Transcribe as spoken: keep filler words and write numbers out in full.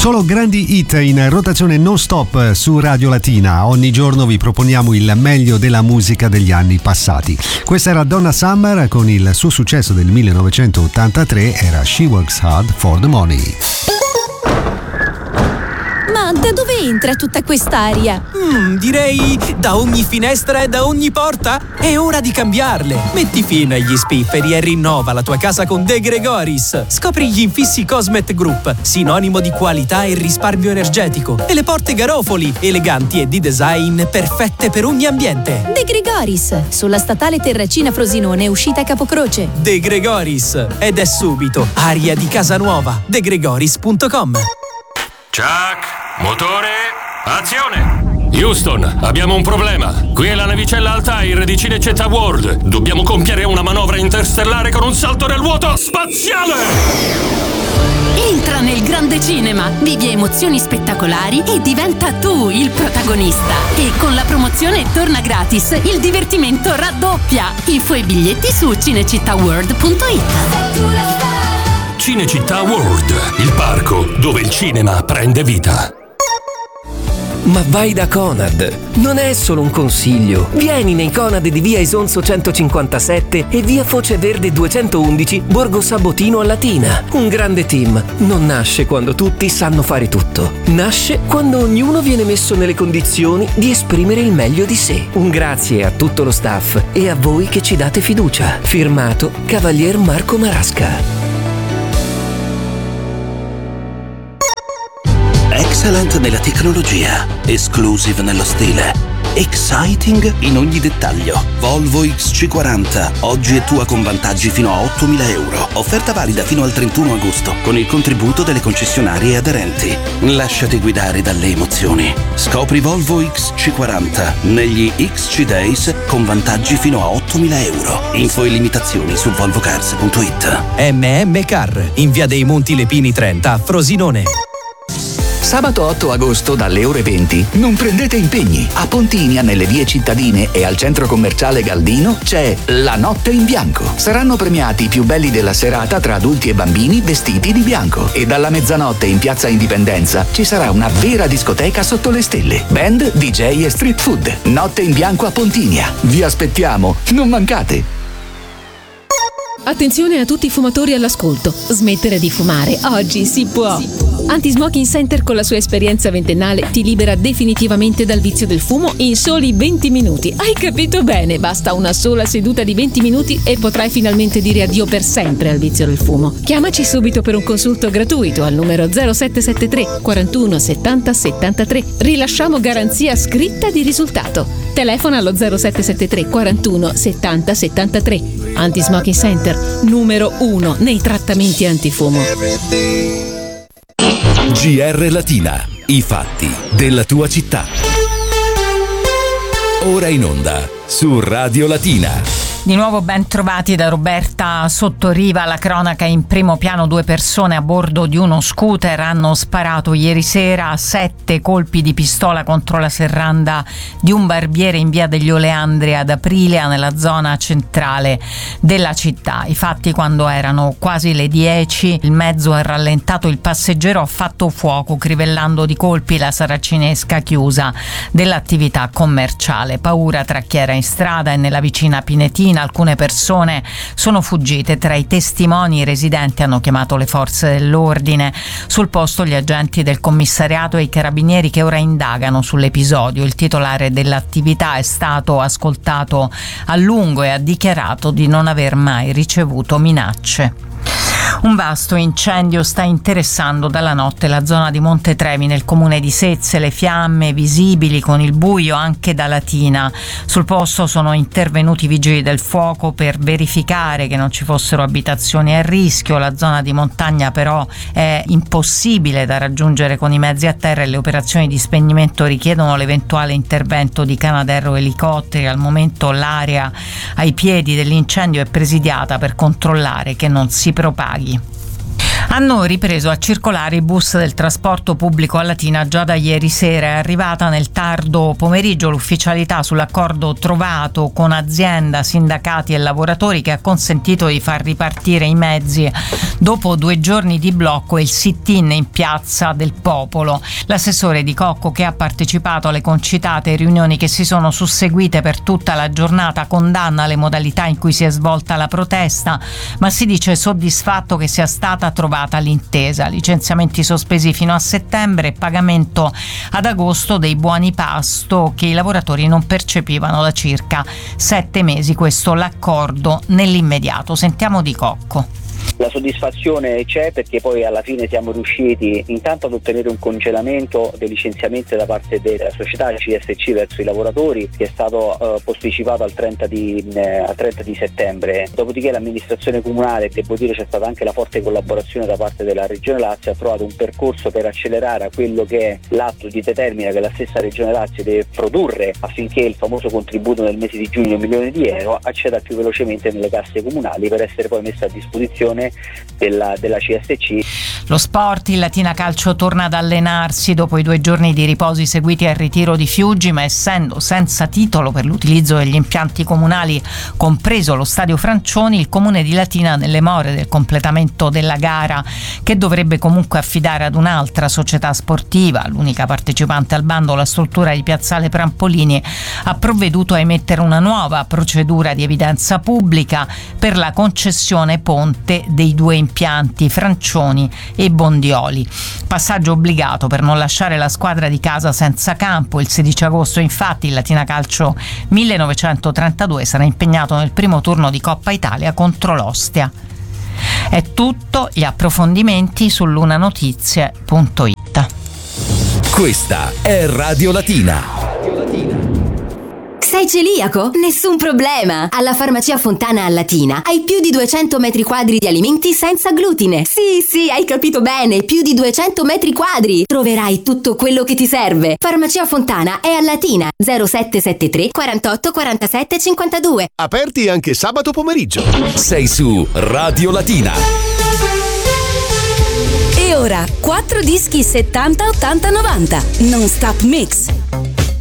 Solo grandi hit in rotazione non stop su Radio Latina. Ogni giorno vi proponiamo il meglio della musica degli anni passati. Questa era Donna Summer con il suo successo del millenovecentottantatré, era She Works Hard for the Money. Ma da dove entra tutta quest'aria? Mm, direi da ogni finestra e da ogni porta. È ora di cambiarle. Metti fine agli spifferi e rinnova la tua casa con De Gregoris. Scopri gli infissi Cosmet Group, sinonimo di qualità e risparmio energetico. E le porte Garofoli, eleganti e di design perfette per ogni ambiente. De Gregoris, sulla statale Terracina Frosinone, uscita Capocroce. De Gregoris, ed è subito aria di casa nuova. de gregoris punto com. Chuck, motore, azione! Houston, abbiamo un problema. Qui è la navicella Altair di Cinecittà World. Dobbiamo compiere una manovra interstellare con un salto nel vuoto spaziale! Entra nel grande cinema, vivi emozioni spettacolari e diventa tu il protagonista. E con la promozione Torna Gratis, il divertimento raddoppia. Info e biglietti su cinecittàworld punto it. Cinecittà World, il parco dove il cinema prende vita. Ma vai da Conad! Non è solo un consiglio. Vieni nei Conad di via Isonzo centocinquantasette e via Foce Verde duecentoundici, Borgo Sabotino a Latina. Un grande team non nasce quando tutti sanno fare tutto. Nasce quando ognuno viene messo nelle condizioni di esprimere il meglio di sé. Un grazie a tutto lo staff e a voi che ci date fiducia. Firmato Cavalier Marco Marasca. Excellent nella tecnologia, exclusive nello stile, exciting in ogni dettaglio. Volvo X C quaranta, oggi è tua con vantaggi fino a ottomila euro. Offerta valida fino al trentuno agosto, con il contributo delle concessionarie aderenti. Lasciati guidare dalle emozioni. Scopri Volvo X C quaranta negli X C Days con vantaggi fino a ottomila euro. Info e limitazioni su volvo cars punto it. M M Car, in via dei Monti Lepini trenta, Frosinone. Sabato otto agosto dalle ore venti non prendete impegni. A Pontinia, nelle vie cittadine e al centro commerciale Galdino c'è La Notte in Bianco. Saranno premiati i più belli della serata tra adulti e bambini vestiti di bianco. E dalla mezzanotte in Piazza Indipendenza ci sarà una vera discoteca sotto le stelle. Band, D J e street food. Notte in Bianco a Pontinia. Vi aspettiamo, non mancate. Attenzione a tutti i fumatori all'ascolto. Smettere di fumare oggi si può. Anti-Smoking Center con la sua esperienza ventennale ti libera definitivamente dal vizio del fumo in soli venti minuti. Hai capito bene? Basta una sola seduta di venti minuti e potrai finalmente dire addio per sempre al vizio del fumo. Chiamaci subito per un consulto gratuito al numero zero sette sette tre quarantuno settanta settantatré. Rilasciamo garanzia scritta di risultato. Telefona allo zero sette sette tre quarantuno settanta settantatré. Anti-Smoking Center, numero uno nei trattamenti antifumo. G R Latina, i fatti della tua città. Ora in onda su Radio Latina. Di nuovo ben trovati da Roberta Sottoriva. La cronaca in primo piano: due persone a bordo di uno scooter hanno sparato ieri sera a sette colpi di pistola contro la serranda di un barbiere in via degli Oleandri ad Aprilia, nella zona centrale della città. I fatti quando erano quasi le dieci. Il mezzo ha rallentato, il passeggero ha fatto fuoco crivellando di colpi la saracinesca chiusa dell'attività commerciale. Paura tra chi era in strada e nella vicina Pinetina. Alcune persone sono fuggite. Tra i testimoni i residenti hanno chiamato le forze dell'ordine. Sul posto gli agenti del commissariato e i carabinieri che ora indagano sull'episodio. Il titolare dell'attività è stato ascoltato a lungo e ha dichiarato di non aver mai ricevuto minacce. Un vasto incendio sta interessando dalla notte la zona di Monte Trevi nel comune di Sezze. Le fiamme visibili con il buio anche da Latina. Sul posto sono intervenuti i vigili del fuoco per verificare che non ci fossero abitazioni a rischio. La zona di montagna però è impossibile da raggiungere con i mezzi a terra e le operazioni di spegnimento richiedono l'eventuale intervento di Canadair o elicotteri. Al momento l'area ai piedi dell'incendio è presidiata per controllare che non si propaghi. Hanno ripreso a circolare i bus del trasporto pubblico a Latina già da ieri sera. È arrivata nel tardo pomeriggio l'ufficialità sull'accordo trovato con azienda, sindacati e lavoratori che ha consentito di far ripartire i mezzi dopo due giorni di blocco e il sit-in in Piazza del Popolo. L'assessore Di Cocco, che ha partecipato alle concitate riunioni che si sono susseguite per tutta la giornata, condanna le modalità in cui si è svolta la protesta, ma si dice soddisfatto che sia stata trovata l'intesa. Licenziamenti sospesi fino a settembre e pagamento ad agosto dei buoni pasto che i lavoratori non percepivano da circa sette mesi. Questo l'accordo nell'immediato. Sentiamo Di Cocco. La soddisfazione c'è perché poi alla fine siamo riusciti intanto ad ottenere un congelamento dei licenziamenti da parte della società C S C verso i lavoratori, che è stato eh, posticipato al trenta di, eh, al trenta di settembre. Dopodiché l'amministrazione comunale, devo dire c'è stata anche la forte collaborazione da parte della Regione Lazio, ha trovato un percorso per accelerare a quello che è l'atto di determina che la stessa Regione Lazio deve produrre affinché il famoso contributo nel mese di giugno, un milione di euro, acceda più velocemente nelle casse comunali per essere poi messo a disposizione Della, della C S C. Lo sport, il Latina Calcio torna ad allenarsi dopo i due giorni di riposi seguiti al ritiro di Fiuggi, ma essendo senza titolo per l'utilizzo degli impianti comunali, compreso lo stadio Francioni, il comune di Latina, nelle more del completamento della gara, che dovrebbe comunque affidare ad un'altra società sportiva, l'unica partecipante al bando, la struttura di Piazzale Prampolini, ha provveduto a emettere una nuova procedura di evidenza pubblica per la concessione ponte dei due impianti Francioni e Bondioli. Passaggio obbligato per non lasciare la squadra di casa senza campo. Il sedici agosto infatti il Latina Calcio millenovecentotrentadue sarà impegnato nel primo turno di Coppa Italia contro l'Ostia. È tutto, gli approfondimenti su lunanotizie punto it. Questa è Radio Latina. Sei celiaco? Nessun problema! Alla Farmacia Fontana a Latina hai più di duecento metri quadri di alimenti senza glutine. Sì, sì, hai capito bene, più di duecento metri quadri. Troverai tutto quello che ti serve. Farmacia Fontana è a Latina, zero sette sette tre quarantotto quarantasette cinquantadue. Aperti anche sabato pomeriggio. Sei su Radio Latina. E ora, quattro dischi settanta ottanta novanta. Non Stop Mix.